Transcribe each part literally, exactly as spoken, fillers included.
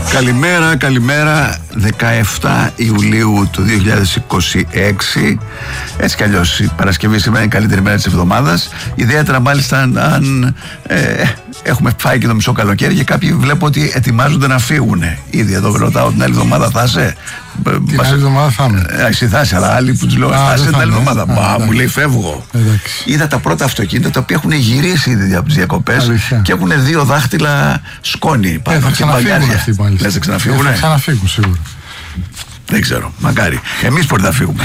Καλημέρα, καλημέρα. δεκαεφτά Ιουλίου του δύο χιλιάδες είκοσι έξι. Έτσι κι αλλιώς η Παρασκευή σήμερα είναι η καλύτερη μέρα της εβδομάδας. Ιδιαίτερα μάλιστα αν, αν ε, έχουμε φάει και το μισό καλοκαίρι και κάποιοι βλέπω ότι ετοιμάζονται να φύγουν. Ήδη εδώ ρωτάω την άλλη εβδομάδα θα είσαι. Την Μας... άλλη εβδομάδα θα είμαι. Ε, εσύ θα είσαι, αλλά άλλοι που τους λέω θα είσαι την άλλη εβδομάδα. Μα μου λέει φεύγω. Εντάξει. Είδα τα πρώτα αυτοκίνητα τα οποία έχουν γυρίσει ήδη από τις διακοπές και έχουν δύο δάχτυλα σκόνη. Ε, θα ξαναφύγουν αυτοί πάλι. Λες θα ξαναφύγουν. Θα ξαναφύγουν σίγουρα. Δεν ξέρω, μακάρι. Εμείς πότε θα φύγουμε.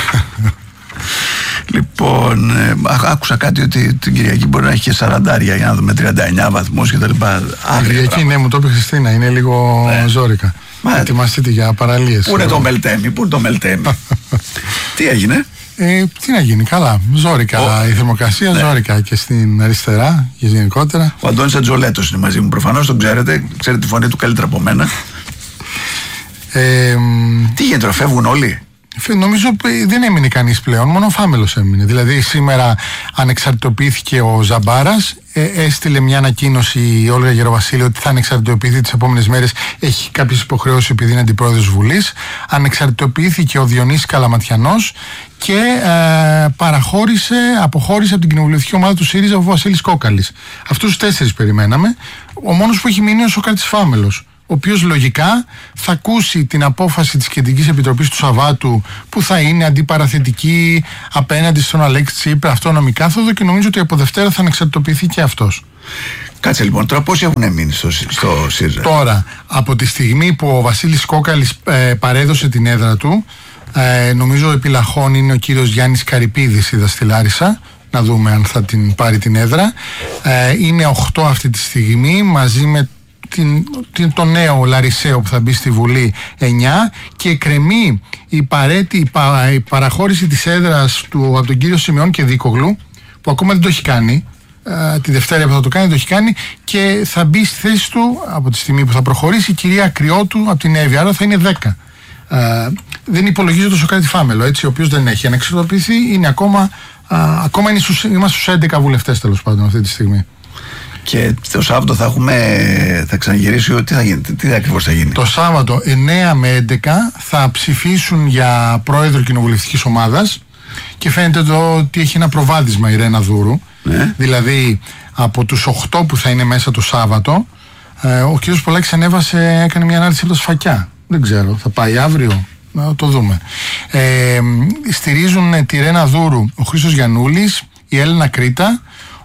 Λοιπόν, ε, άκουσα κάτι ότι την Κυριακή μπορεί να έχει και σαραντάρια για να δούμε τριάντα εννιά βαθμούς και τα λοιπά. Την Κυριακή, ναι, μου το είπε Χριστίνα, είναι λίγο ναι. ζόρικα. Μα, ετοιμαστείτε για παραλίες. Πού είναι το Μελτέμι, πού είναι το Μελτέμι. Τι έγινε? Ε, τι να γίνει, καλά. Ζόρικα oh. η θερμοκρασία, ναι. ζόρικα και στην αριστερά και γενικότερα. Ο Αντώνης Ατζολέτος είναι μαζί μου, προφανώς τον ξέρετε. Ξέρετε τη φωνή του καλύτερα από μένα. Ε, τι γίνεται, φεύγουν όλοι? Νομίζω δεν έμεινε κανείς πλέον, μόνο ο Φάμελος έμεινε. Δηλαδή σήμερα ανεξαρτητοποιήθηκε ο Ζαμπάρας, ε, έστειλε μια ανακοίνωση η Όλγα Γεροβασίλη ότι θα ανεξαρτητοποιηθεί τις επόμενες μέρες, έχει κάποιες υποχρεώσεις επειδή είναι αντιπρόεδρος Βουλής. Ανεξαρτητοποιήθηκε ο Διονύσης Καλαματιανός και ε, παραχώρησε, αποχώρησε από την κοινοβουλευτική ομάδα του ΣΥΡΙΖΑ ο Βασίλης Κόκαλης. Αυτούς τους τέσσερις περιμέναμε. Ο μόνος που έχει μείνει είναι ο Σωκράτης Φάμελος, ο οποίος λογικά θα ακούσει την απόφαση της Κεντρικής Επιτροπής του Σαββάτου που θα είναι αντιπαραθετική απέναντι στον Αλέξη Τσίπρα, αυτόνομη κάθοδο, και νομίζω ότι από Δευτέρα θα ανεξαρτητοποιηθεί και αυτός. Κάτσε λοιπόν, τώρα πόσοι έχουν μείνει στο, στο ΣΥΡΙΖΑ? Τώρα, από τη στιγμή που ο Βασίλης Κόκαλης ε, παρέδωσε την έδρα του, ε, νομίζω επιλαχών είναι ο κύριος Γιάννης Καρυπίδης, είδα στη Λάρισα, να δούμε αν θα την πάρει την έδρα. Ε, είναι οκτώ αυτή τη στιγμή, μαζί με Την, την, το νέο Λαρισαίο που θα μπει στη Βουλή εννιά, και εκκρεμεί η, παρέτη, η, πα, η παραχώρηση της έδρας του από τον κύριο Σιμεών και Δίκογλου, που ακόμα δεν το έχει κάνει. Ε, τη Δευτέρα που θα το κάνει, το έχει κάνει, και θα μπει στη θέση του από τη στιγμή που θα προχωρήσει η κυρία Κρυότου από την Εύη, άρα θα είναι δέκα. Ε, δεν υπολογίζω το Σωκράτη Φάμελο, έτσι, ο οποίος δεν έχει ανεξαρτοποιηθεί, είναι ακόμα, α, ακόμα είναι στους, είμαστε στους έντεκα βουλευτές τέλος πάντων αυτή τη στιγμή. Και το Σάββατο θα έχουμε, θα ξαναγυρίσει, τι θα γίνει, τι ακριβώς θα γίνει? Το Σάββατο εννέα με έντεκα θα ψηφίσουν για πρόεδρο κοινοβουλευτικής ομάδας και φαίνεται εδώ ότι έχει ένα προβάδισμα η Ρένα Δούρου. Ναι. Δηλαδή από τους οκτώ που θα είναι μέσα το Σάββατο, ε, ο κ. Πολάκης ανέβασε, έκανε μια ανάρτηση από τα σφακιά. Δεν ξέρω, θα πάει αύριο, να το δούμε. Ε, στηρίζουν τη Ρένα Δούρου ο Χρήστος Γιαννούλης, η Έλενα Κρήτα,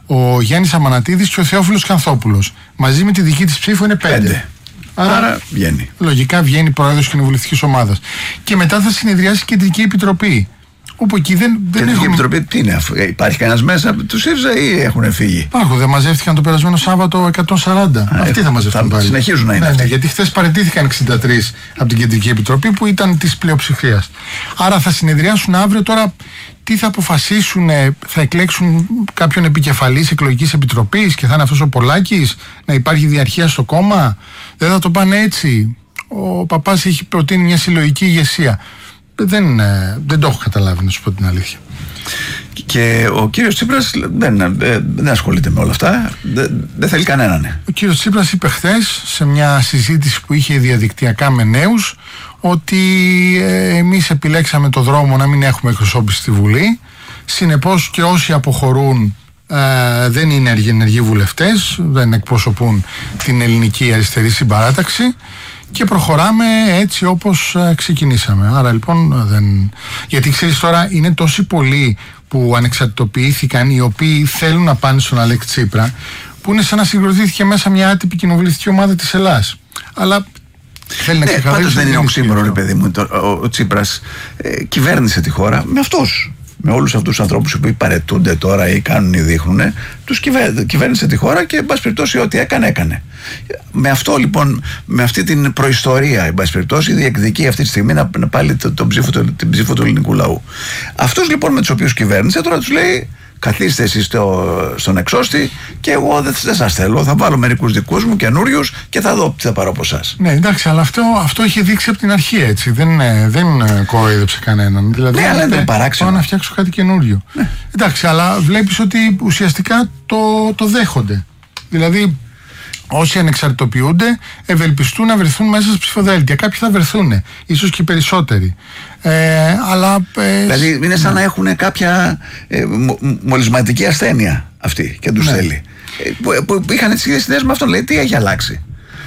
ο Γιάννης Αμανατίδης και ο Θεόφιλος Κανθόπουλος. Μαζί με τη δική της ψήφο είναι πέντε. πέντε. Άρα, Άρα βγαίνει. Λογικά βγαίνει πρόεδρος κοινοβουλευτικής ομάδας. Και μετά θα συνεδριάσει η Κεντρική Επιτροπή. Όπου εκεί δεν. δεν Κεντρική έχουμε... Επιτροπή, τι είναι, υπάρχει κανένας μέσα του ΣΥΡΙΖΑ ή έχουν φύγει? Υπάρχουν, δεν μαζεύτηκαν το περασμένο Σάββατο εκατόν σαράντα. Α, Αυτοί θα μαζευτούν πάλι. Συνεχίζουν να είναι. Ναι, ναι, γιατί χθες παραιτήθηκαν εξήντα τρεις από την Κεντρική Επιτροπή που ήταν της πλειοψηφίας. Άρα θα συνεδριάσουν αύριο. Τώρα τι θα αποφασίσουν, θα εκλέξουν κάποιον επικεφαλής εκλογικής επιτροπής και θα είναι αυτός ο Πολάκης, να υπάρχει διαρχία στο κόμμα? Δεν θα το πάνε έτσι? Ο Παπάς έχει προτείνει μια συλλογική ηγεσία. Δεν, δεν το έχω καταλάβει, να σου πω την αλήθεια. Και ο κύριος Τσίπρας δεν, δεν ασχολείται με όλα αυτά, δεν, δεν θέλει κανέναν. Ο κύριος Τσίπρας είπε χθες σε μια συζήτηση που είχε διαδικτυακά με νέους ότι ε, εμείς επιλέξαμε το δρόμο να μην έχουμε εκπροσώπηση στη Βουλή, συνεπώς και όσοι αποχωρούν ε, δεν είναι ενεργοί βουλευτές, δεν εκπροσωπούν την ελληνική αριστερή συμπαράταξη, και προχωράμε έτσι όπως ε, ξεκινήσαμε. Άρα λοιπόν δεν... Γιατί ξέρεις τώρα είναι τόσοι πολλοί που ανεξαρτητοποιήθηκαν, οι οποίοι θέλουν να πάνε στον Αλέξη Τσίπρα, που είναι σαν να συγκροτήθηκε μέσα μια άτυπη κοινοβουλευτική ομάδα της Ελλάδας. Αλλά θέλει να ναι, ξεκαθαρίσει. Πάντως δεν είναι οξύμορο, ρε παιδί μου, το, ο, ο Τσίπρας ε, κυβέρνησε τη χώρα με αυτούς. Με όλους αυτούς τους ανθρώπους που παρετούνται τώρα ή κάνουν ή δείχνουν, τους κυβέρνησε, κυβέρνησε τη χώρα και εν πάση περιπτώσει ό,τι έκανε, έκανε. Με αυτό λοιπόν, με αυτή την προϊστορία, εν πάση περιπτώσει, διεκδικεί αυτή τη στιγμή να, να πάλι το, το ψήφο, το, την ψήφο του ελληνικού λαού. Αυτούς λοιπόν με τους οποίους κυβέρνησε, τώρα τους λέει: καθίστε εσείς στο, στον εξώστη και εγώ δεν, δεν σας θέλω. Θα βάλω μερικούς δικούς μου καινούριους και θα δω τι θα πάρω από εσάς. Ναι, εντάξει, αλλά αυτό, αυτό είχε δείξει από την αρχή, έτσι. Δεν, δεν κοροϊδέψε κανέναν. Δηλαδή, ναι, αλλά δεν παράξενο. Πάω να φτιάξω κάτι καινούριο. Ναι. Εντάξει, αλλά βλέπεις ότι ουσιαστικά το, το δέχονται. Δηλαδή, όσοι ανεξαρτητοποιούνται ευελπιστούν να βρεθούν μέσα στα ψηφοδέλτια. Κάποιοι θα βρεθούν, ίσως και περισσότεροι. Ε, αλλά, ε, δηλαδή είναι σαν ναι. να έχουν κάποια ε, μολυσματική ασθένεια αυτοί και τους ναι. θέλει. Ε, που, που, που είχαν τις ίδιες ιδέες με αυτόν. Λέει, τι έχει αλλάξει.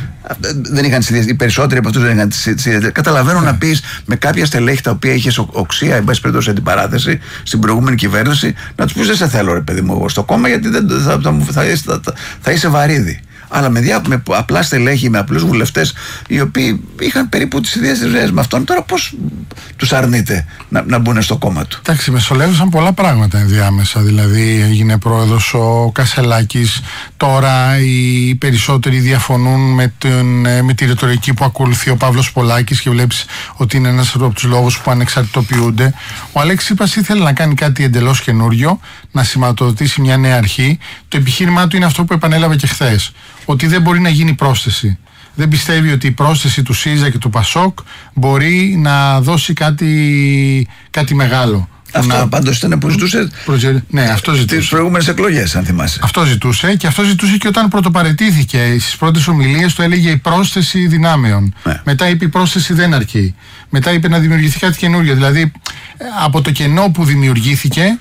Δεν είχαν τις ίδιες, οι περισσότεροι από αυτούς δεν είχαν τις ίδιες. Καταλαβαίνω yeah. να πεις με κάποια στελέχη τα οποία είχες οξία, εν πάση περιπτώσει αντιπαράθεση στην προηγούμενη κυβέρνηση, να τους πεις δεν σε θέλω ρε παιδί μου εγώ στο κόμμα γιατί δεν, θα, θα, θα, θα, θα, θα είσαι βαρύδι. Αλλά με, διά, με απλά στελέχη, με απλούς βουλευτές οι οποίοι είχαν περίπου τις ίδιες ιδέες με αυτόν, τώρα πώς τους αρνείται να, να μπουν στο κόμμα του. Εντάξει, μεσολέβησαν πολλά πράγματα ενδιάμεσα. Δηλαδή έγινε πρόεδρος ο Κασελάκης. Τώρα οι περισσότεροι διαφωνούν με, την, με τη ρητορική που ακολουθεί ο Παύλος Πολάκης και βλέπεις ότι είναι ένας από τους λόγους που ανεξαρτητοποιούνται. Ο Αλέξης Τσίπρας ήθελε να κάνει κάτι εντελώς καινούριο, να σηματοδοτήσει μια νέα αρχή. Το επιχείρημά του είναι αυτό που επανέλαβε και χθες. Ότι δεν μπορεί να γίνει πρόσθεση. Δεν πιστεύει ότι η πρόσθεση του ΣΥΡΙΖΑ και του ΠΑΣΟΚ μπορεί να δώσει κάτι, κάτι μεγάλο. Αυτό να... πάντως ήταν που ζητούσε Προζε... ναι, αυτό ζητούσε. τις προηγούμενες εκλογές, αν θυμάσαι. Αυτό ζητούσε και αυτό ζητούσε και όταν πρωτοπαραιτήθηκε στις πρώτες ομιλίες του έλεγε η πρόσθεση δυνάμεων. Ναι. Μετά είπε η πρόσθεση δεν αρκεί. Μετά είπε να δημιουργηθεί κάτι καινούριο. Δηλαδή από το κενό που δημιουργήθηκε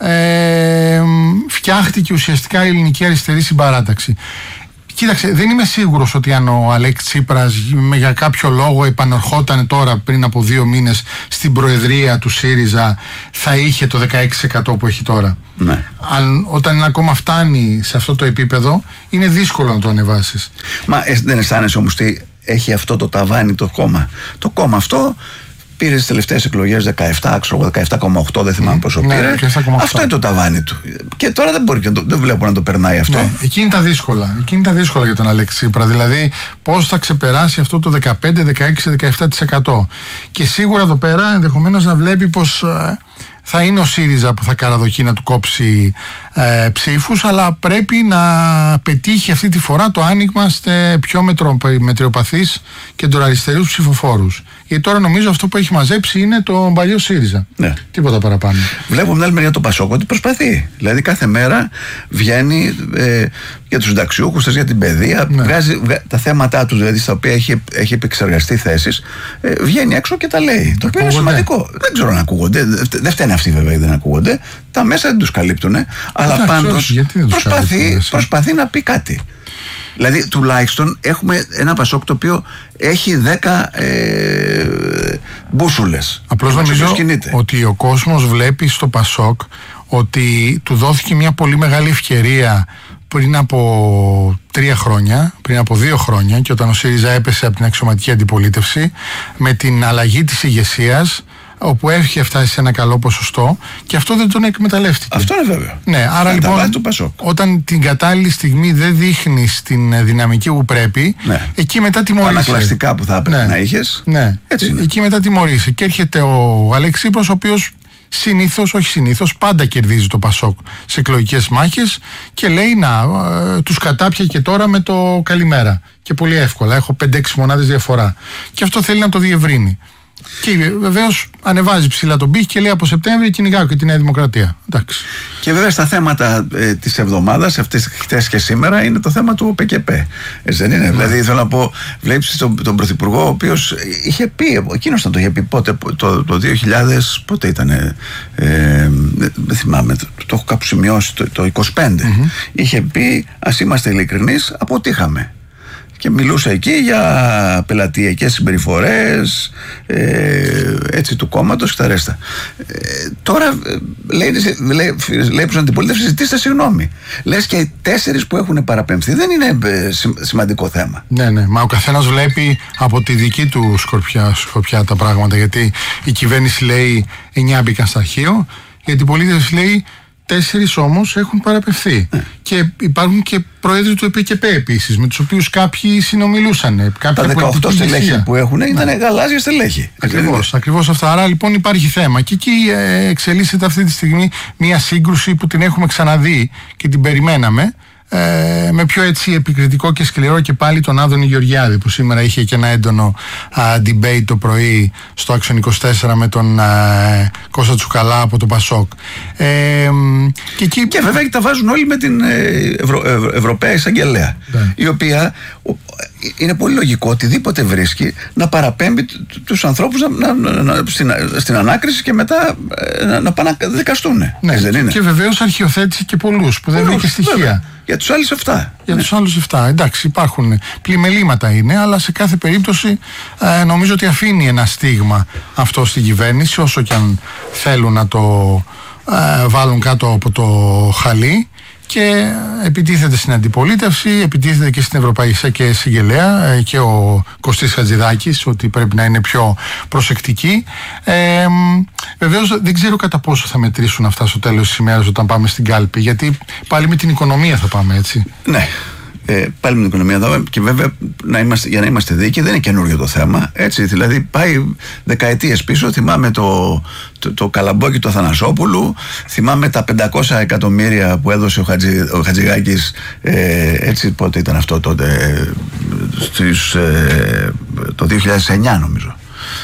ε, φτιάχτηκε ουσιαστικά η ελληνική αριστερή συμπαράταξη. Κοίταξε, δεν είμαι σίγουρος ότι αν ο Αλέξης Τσίπρας για κάποιο λόγο επανερχόταν τώρα πριν από δύο μήνες στην προεδρία του ΣΥΡΙΖΑ θα είχε το δεκαέξι τοις εκατό που έχει τώρα. Ναι. Αν, όταν ακόμα φτάνει σε αυτό το επίπεδο είναι δύσκολο να το ανεβάσεις. Μα ε, δεν αισθάνεσαι όμως ότι έχει αυτό το ταβάνι το κόμμα. Το κόμμα αυτό πήρε στις τελευταίες εκλογές δεκαεπτά, δεκαεπτά κόμμα οκτώ, δεν θυμάμαι πόσο ναι, πήρε. δεκαεπτά κόμμα οκτώ. Αυτό είναι το ταβάνι του. Και τώρα δεν μπορεί, δεν βλέπω να το περνάει αυτό. Ναι, εκείνη τα δύσκολα. Εκείνη τα δύσκολα για τον Αλέξη Τσίπρα. Δηλαδή, πώς θα ξεπεράσει αυτό το δεκαπέντε, δεκαέξι, δεκαεπτά τοις εκατό. Και σίγουρα εδώ πέρα ενδεχομένως να βλέπει πως ε, θα είναι ο ΣΥΡΙΖΑ που θα καραδοκεί να του κόψει ε, ψήφους, αλλά πρέπει να πετύχει αυτή τη φορά το άνοιγμα σε πιο μετρο, μετριοπαθείς κεντροαριστερούς ψηφοφόρους. Γιατί τώρα νομίζω αυτό που έχει μαζέψει είναι το παλιό ΣΥΡΙΖΑ. Ναι. Τίποτα παραπάνω. Βλέπουμε την άλλη μεριά το ΠΑΣΟΚ ότι προσπαθεί. Δηλαδή κάθε μέρα βγαίνει ε, για τους συνταξιούχους, για την παιδεία, ναι. βγάζει βγα, τα θέματα του, δηλαδή στα οποία έχει, έχει επεξεργαστεί θέσεις, ε, βγαίνει έξω και τα λέει. Το οποίο είναι σημαντικό. Δεν ξέρω αν ακούγονται. Δεν φταίνε αυτοί βέβαια, δεν ακούγονται. Τα μέσα δεν τους καλύπτουν. Αλλά πάντως προσπαθεί, προσπαθεί να πει κάτι. Δηλαδή τουλάχιστον έχουμε ένα ΠΑΣΟΚ το οποίο έχει δέκα ε, μπούσουλες. Απλώς νομίζω ότι ο κόσμος βλέπει στο ΠΑΣΟΚ ότι του δόθηκε μια πολύ μεγάλη ευκαιρία πριν από τρία χρόνια, πριν από δύο χρόνια, και όταν ο ΣΥΡΙΖΑ έπεσε από την αξιωματική αντιπολίτευση, με την αλλαγή της ηγεσίας, όπου έχει φτάσει σε ένα καλό ποσοστό και αυτό δεν τον εκμεταλλεύτηκε. Αυτό είναι βέβαιο. Ναι, άρα θα λοιπόν, όταν την κατάλληλη στιγμή δεν δείχνεις την δυναμική που πρέπει, ναι. εκεί μετά τιμωρείσαι. Τα ανακλαστικά που θα έπρεπε ναι. να είχες. Ναι, έτσι είναι. Εκεί μετά τιμωρείσαι. Και έρχεται ο Αλέξης Τσίπρας, ο οποίος συνήθως, όχι συνήθως, πάντα κερδίζει το ΠΑΣΟΚ σε εκλογικές μάχες και λέει να, ε, τους κατάπια και τώρα με το καλημέρα. Και πολύ εύκολα. Έχω πέντε έξι μονάδες διαφορά. Και αυτό θέλει να το διευρύνει. Και βεβαίως ανεβάζει ψηλά τον πύχη και λέει από Σεπτέμβριο κυνηγάω και τη Νέα Δημοκρατία. Εντάξει. Και βέβαια στα θέματα ε, της εβδομάδας, αυτές χτες και σήμερα, είναι το θέμα του ΠΚΠ. Έτσι δεν είναι? Mm. Δηλαδή θέλω να πω, βλέπεις τον, τον Πρωθυπουργό, ο οποίος είχε πει, εκείνος θα το είχε πει πότε, το, το δύο χιλιάδες, πότε ήταν, ε, ε, δεν θυμάμαι, το, το έχω κάπου σημειώσει, το, το είκοσι πέντε. Mm-hmm. Είχε πει, ας είμαστε ειλικρινείς, αποτύχαμε. Και μιλούσε εκεί για πελατειακές συμπεριφορές ε, έτσι του κόμματος και τα ρέστα. Ε, τώρα λέει, λέει, λέει προς αντιπολίτευση, ζητήστε συγγνώμη. Λες και οι τέσσερις που έχουν παραπεμφθεί δεν είναι ε, σημαντικό θέμα. Ναι, ναι, μα ο καθένας βλέπει από τη δική του σκορπιά, σκορπιά τα πράγματα. Γιατί η κυβέρνηση λέει εννιά μπήκαν στα αρχείο, η αντιπολίτευση λέει τέσσερις όμως έχουν παραπευθεί. Mm. Και υπάρχουν και πρόεδροι του ΕΠΚΠ επίσης, με τους οποίους κάποιοι συνομιλούσαν. Τα δεκαοκτώ στελέχη που έχουν ήταν ναι. γαλάζια στελέχη. Ακριβώς, ακριβώς αυτά. Άρα λοιπόν υπάρχει θέμα. Και εκεί ε, εξελίσσεται αυτή τη στιγμή μια σύγκρουση που την έχουμε ξαναδεί και την περιμέναμε. ε, με πιο έτσι επικριτικό και σκληρό και πάλι τον Άδωνη Γεωργιάδη, που σήμερα είχε και ένα έντονο α, debate το πρωί στο Action είκοσι τέσσερα με τον α, Κώστα Τσουκαλά από το Πασόκ. Ε, και, εκεί... και βέβαια τα βάζουν όλοι με την Ευρω... Ευρω... Ευρωπαία Εισαγγελέα, yeah. η οποία είναι πολύ λογικό οτιδήποτε βρίσκει να παραπέμπει τους ανθρώπους να, να, να, στην, στην ανάκριση και μετά να, να πάνε να δικαστούν. Ναι, δεν είναι? Και βεβαίως αρχιοθέτησε και πολλούς που δεν βρήκε στοιχεία. Βέβαια. Για τους άλλους εφτά. Για ναι. τους άλλους εφτά. Εντάξει, υπάρχουν πλημελήματα είναι, αλλά σε κάθε περίπτωση ε, νομίζω ότι αφήνει ένα στίγμα αυτό στην κυβέρνηση, όσο και αν θέλουν να το ε, βάλουν κάτω από το χαλί. Και επιτίθεται στην αντιπολίτευση, επιτίθεται και στην Ευρωπαϊκή Συγγελέα και ο Κωστής Χατζηδάκης ότι πρέπει να είναι πιο προσεκτικοί. Ε, βεβαίως δεν ξέρω κατά πόσο θα μετρήσουν αυτά στο τέλος της ημέρας όταν πάμε στην κάλπη, γιατί πάλι με την οικονομία θα πάμε, έτσι. Ναι. Ε, πάλι με την οικονομία εδώ και βέβαια να είμαστε, για να είμαστε δίκαιοι δεν είναι καινούριο το θέμα, έτσι, δηλαδή πάει δεκαετίες πίσω. Θυμάμαι το, το, το καλαμπόκι του Αθανασόπουλου, θυμάμαι τα πεντακόσια εκατομμύρια που έδωσε ο, Χατζη, ο Χατζηγάκης, ε, έτσι, πότε ήταν αυτό τότε, στις, ε, το δύο χιλιάδες εννιά νομίζω,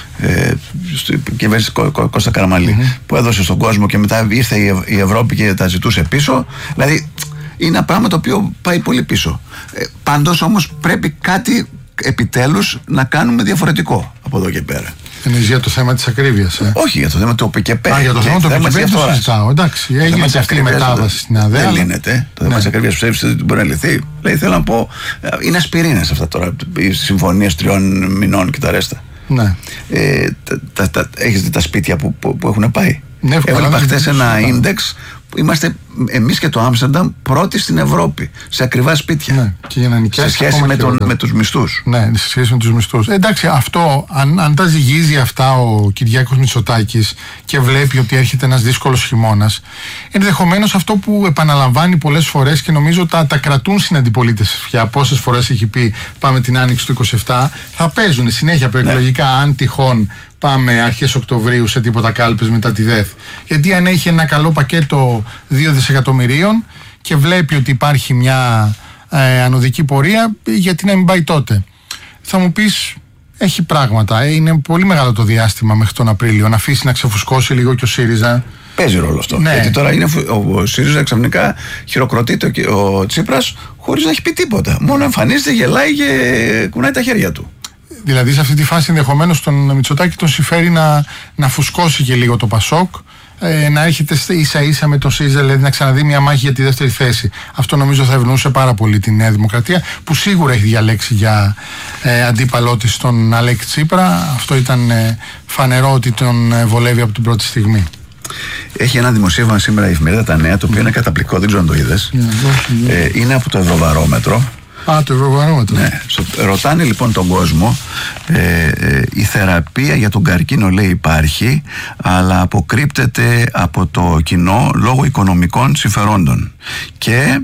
ε, κυβέρνηση Κω, Κω, Κώστα Καραμαλή, mm-hmm. που έδωσε στον κόσμο και μετά ήρθε η, η Ευρώπη και τα ζητούσε πίσω. Δηλαδή είναι ένα πράγμα το οποίο πάει πολύ πίσω. Ε, πάντως όμως πρέπει κάτι επιτέλους να κάνουμε διαφορετικό από εδώ και πέρα. Εννοείς για το θέμα της ακρίβειας, ε? Όχι, για το θέμα του ΟΠΕΚΕΠ. Α, για το θέμα του ΟΠΕΚΕΠ δεν το συζητάω. Εντάξει, έγινε και αυτή η μετάβαση στην ΑΔΕ. Δεν λύνεται. Το θέμα της ακρίβειας πιστεύεις ότι μπορεί να λυθεί? Δηλαδή θέλω να πω, είναι ασπιρίνες αυτά τώρα, οι συμφωνίες τριών μηνών και τα ρέστα. Ναι. Ε, τα, τα, τα, έχεις δει τα σπίτια που, που, που έχουν πάει? Ναι, έβλεπα χτες ένα ίντεξ. Είμαστε εμείς και το Άμστερνταμ πρώτοι στην Ευρώπη σε ακριβά σπίτια. Ναι, και για να νοικιάσεις, σε σχέση με, τον, με τους μισθούς. Ναι, σε σχέση με τους μισθούς. Εντάξει, αυτό, αν, αν τα ζυγίζει αυτά ο Κυριάκος Μητσοτάκης και βλέπει ότι έρχεται ένας δύσκολος χειμώνας, ενδεχομένως αυτό που επαναλαμβάνει πολλές φορές και νομίζω τα, τα κρατούν στην αντιπολίτευση πια, πόσες φορές έχει πει πάμε την άνοιξη του είκοσι επτά, θα παίζουν συνέχεια προεκλογικά, ναι. αν τυχόν πάμε αρχές Οκτωβρίου σε τίποτα κάλπες μετά τη ΔΕΘ. Γιατί αν έχει ένα καλό πακέτο δύο δισεκατομμυρίων και βλέπει ότι υπάρχει μια ε, ανωδική πορεία, γιατί να μην πάει τότε? Θα μου πεις, έχει πράγματα. Ε, είναι πολύ μεγάλο το διάστημα μέχρι τον Απρίλιο. Να αφήσει να ξεφουσκώσει λίγο και ο ΣΥΡΙΖΑ. Παίζει ρόλο αυτό. Ναι. Γιατί τώρα είναι, ο, ο ΣΥΡΙΖΑ ξαφνικά χειροκροτείται ο, ο Τσίπρας χωρίς να έχει πει τίποτα. Μόνο εμφανίζεται, γελάει και κουνάει τα χέρια του. Δηλαδή σε αυτή τη φάση ενδεχομένως τον Μητσοτάκη τον συμφέρει να, να φουσκώσει και λίγο το Πασόκ, ε, να έρχεται ίσα ίσα με το ΣΥΡΙΖΑ, δηλαδή να ξαναδεί μια μάχη για τη δεύτερη θέση. Αυτό νομίζω θα ευνοούσε πάρα πολύ τη Νέα Δημοκρατία, που σίγουρα έχει διαλέξει για ε, αντίπαλό της τον Αλέξη Τσίπρα. Αυτό ήταν ε, φανερό ότι τον ε, βολεύει από την πρώτη στιγμή. Έχει ένα δημοσίευμα σήμερα η εφημερίδα Τα Νέα, το οποίο mm. είναι καταπληκτικό, δεν ξέρω αν το είδες. Yeah, yeah. Ε, είναι από το Ευρωβαρόμετρο. Α, το Ευρωβαρόμετρο. Ναι. Ρωτάνε λοιπόν τον κόσμο, ε, ε, η θεραπεία για τον καρκίνο λέει υπάρχει, αλλά αποκρύπτεται από το κοινό λόγω οικονομικών συμφερόντων και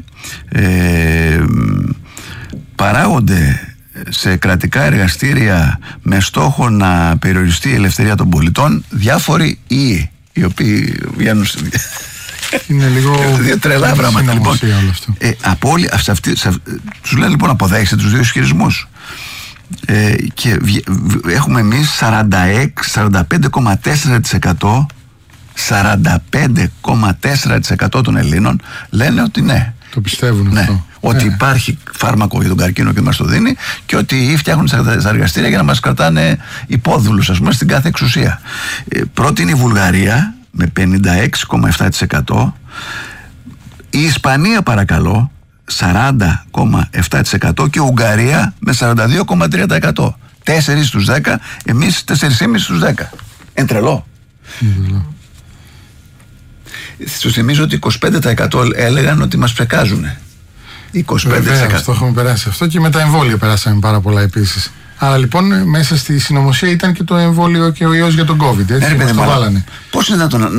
ε, παράγονται σε κρατικά εργαστήρια με στόχο να περιοριστεί η ελευθερία των πολιτών διάφοροι ιοί, οι οποίοι βγαίνουν είναι λίγο δύο τρελά πράγματα λοιπόν. Ε, από όλοι αυτοί, τους λένε λοιπόν αποδέχεστε τους δύο ισχυρισμούς. Ε, και έχουμε εμείς σαράντα πέντε κόμμα τέσσερα τοις εκατό σαράντα πέντε κόμμα τέσσερα τοις εκατό των Ελλήνων λένε ότι ναι. Το πιστεύουν ναι, αυτό. Ότι ναι. υπάρχει φάρμακο για τον καρκίνο και μας το δίνει και ότι φτιάχνουν στα εργαστήρια για να μας κρατάνε υπόδουλους, ας πούμε, στην κάθε εξουσία. Ε, πρώτη είναι η Βουλγαρία με πενήντα έξι κόμμα επτά τοις εκατό, η Ισπανία παρακαλώ σαράντα κόμμα επτά τοις εκατό και η Ουγγαρία με σαράντα δύο κόμμα τρία τοις εκατό. τέσσερα στους δέκα, εμείς τέσσερα κόμμα πέντε στους δέκα. Εν τρελό. Mm-hmm. Στους θυμίζω ότι είκοσι πέντε τοις εκατό έλεγαν ότι μας ψεκάζουν. είκοσι πέντε τοις εκατό. Βεβαίως, το έχουμε περάσει αυτό και με τα εμβόλια περάσαμε πάρα πολλά επίσης. Άρα λοιπόν μέσα στη συνωμοσία ήταν και το εμβόλιο και ο ιός για τον COVID. Έτσι, ε, το βάλανε. Πώς είναι να τον. Να,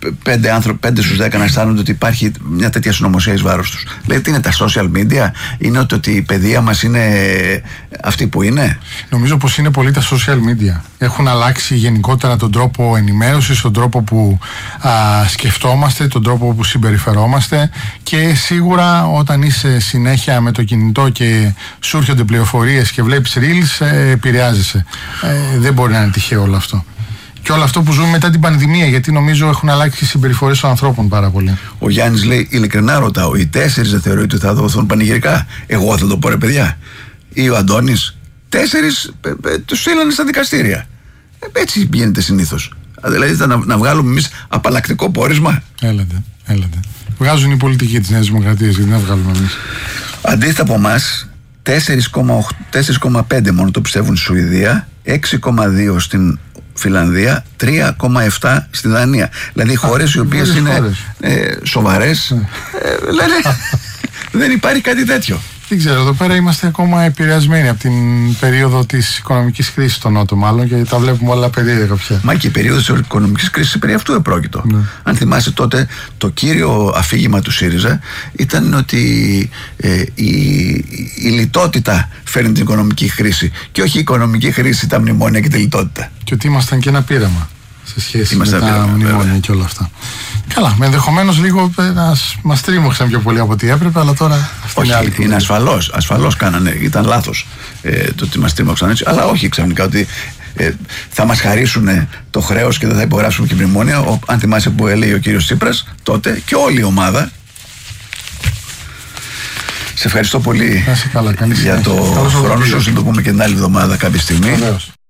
πέντε άνθρωποι, πέντε στους δέκα να αισθάνονται ότι υπάρχει μια τέτοια συνωμοσία εις βάρος τους. Δηλαδή τι είναι τα social media, είναι ότι, ότι η παιδεία μας είναι αυτή που είναι. Νομίζω πως είναι πολύ τα social media. Έχουν αλλάξει γενικότερα τον τρόπο ενημέρωσης, τον τρόπο που α, σκεφτόμαστε, τον τρόπο που συμπεριφερόμαστε, και σίγουρα όταν είσαι συνέχεια με το κινητό και σου έρχονται πληροφορίες και βλέπεις reels, ε, επηρεάζεσαι. Ε, δεν μπορεί να είναι τυχαίο όλο αυτό. Και όλο αυτό που ζούμε μετά την πανδημία, γιατί νομίζω έχουν αλλάξει οι συμπεριφορές των ανθρώπων πάρα πολύ. Ο Γιάννης λέει, ειλικρινά ρωτάω, οι τέσσερις δεν θεωρείτε ότι θα δοθούν πανηγυρικά? Εγώ θα το πω, ρε παιδιά. Ή ο Αντώνης, τέσσερις ε, ε, τους στείλανε στα δικαστήρια. Ε, έτσι γίνεται συνήθως. Δηλαδή θα να, να βγάλουμε εμείς απαλλακτικό πόρισμα. Έλατε, έλατε. Βγάζουν οι πολιτικοί της Νέας Δημοκρατίας, γιατί να βγάλουμε εμείς. Αντίθετα από εμάς, τέσσερα κόμμα πέντε μόνο το πιστεύουν στη Σουηδία, έξι κόμμα δύο στην Φιλανδία, τρία κόμμα επτά στη Δανία. Δηλαδή χώρες οι οποίες είναι ε, σοβαρές, ε, λένε δεν υπάρχει κάτι τέτοιο. Δεν ξέρω, εδώ πέρα είμαστε ακόμα επηρεασμένοι από την περίοδο της οικονομικής κρίσης στο Νότο, μάλλον, και τα βλέπουμε όλα περίεργα πια. Μα και η περίοδος της οικονομικής κρίσης περί αυτού επρόκειτο. Ναι. Αν θυμάσαι, τότε το κύριο αφήγημα του ΣΥΡΙΖΑ ήταν ότι ε, η, η λιτότητα φέρνει την οικονομική κρίση και όχι η οικονομική κρίση τα μνημόνια και τη λιτότητα. Και ότι ήμασταν και ένα πείραμα σε σχέση Είμαστε με τα πείραμα, μνημόνια βέβαια. Και όλα αυτά. Καλά, ενδεχομένως λίγο μας τρίμωξαν πιο πολύ από ό,τι έπρεπε, αλλά τώρα αυτή όχι, είναι άλλη. Είναι ασφαλώς, ασφαλώς κάνανε, ήταν λάθος ε, το ότι μας τρίμωξαν έτσι, αλλά όχι ξαφνικά ότι ε, θα μας χαρίσουν το χρέος και δεν θα υπογράψουμε και μνημόνια. Ο, αν θυμάσαι που έλεγε ο κύριος Τσίπρας τότε και όλη η ομάδα. Σε ευχαριστώ πολύ καλά, για το χρόνο σου. Θα το πούμε και την άλλη εβδομάδα κάποια στιγμή. Βεβαίως.